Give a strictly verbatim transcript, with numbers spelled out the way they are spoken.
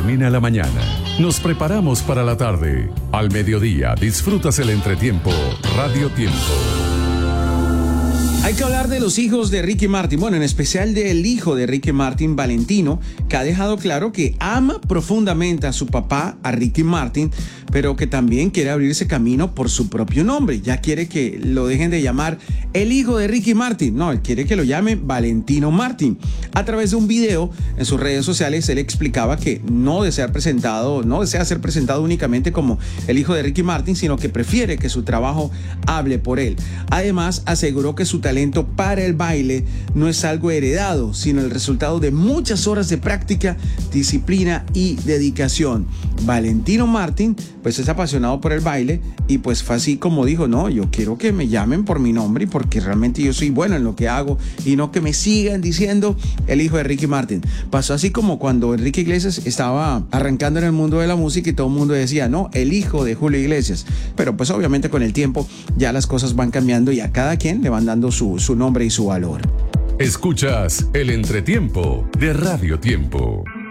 termina la mañana, nos preparamos para la tarde. Al mediodía disfrutas el entretiempo Radio Tiempo. Hay que hablar de los hijos de Ricky Martin, bueno, en especial del hijo de Ricky Martin, Valentino, que ha dejado claro que ama profundamente a su papá, a Ricky Martin, pero que también quiere abrirse camino por su propio nombre. Ya quiere que lo dejen de llamar el hijo de Ricky Martin, no, él quiere que lo llamen Valentino Martin. A través de un video en sus redes sociales, él explicaba que no desea presentado, no desea ser presentado únicamente como el hijo de Ricky Martin, sino que prefiere que su trabajo hable por él. Además, aseguró que su talento talento para el baile no es algo heredado, sino el resultado de muchas horas de práctica, disciplina y dedicación. Valentino Martin pues es apasionado por el baile y pues fue así como dijo, no, yo quiero que me llamen por mi nombre porque realmente yo soy bueno en lo que hago y no que me sigan diciendo el hijo de Ricky Martin. Pasó así como cuando Enrique Iglesias estaba arrancando en el mundo de la música y todo el mundo decía, no, el hijo de Julio Iglesias. Pero pues obviamente con el tiempo ya las cosas van cambiando y a cada quien le van dando su, su nombre y su valor. Escuchas el entretiempo de Radio Tiempo.